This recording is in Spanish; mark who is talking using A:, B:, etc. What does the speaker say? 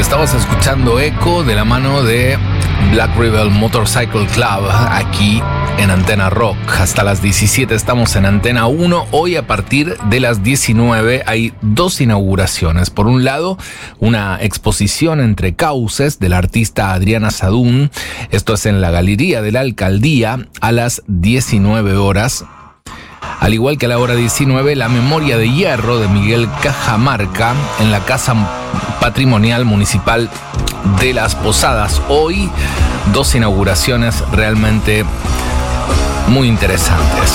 A: Estamos escuchando Echo de la mano de Black Rebel Motorcycle Club aquí en Antena Rock. Hasta las 17 estamos en Antena 1. Hoy a partir de las 19 hay dos inauguraciones. Por un lado, una exposición entre cauces de la artista Adriana Sadún. Esto es en la Galería de la Alcaldía a las 19 horas. Al igual que a la hora 19, la Memoria de Hierro de Miguel Cajamarca en la Casa Patrimonial Municipal de Las Posadas. Hoy, dos inauguraciones realmente muy interesantes.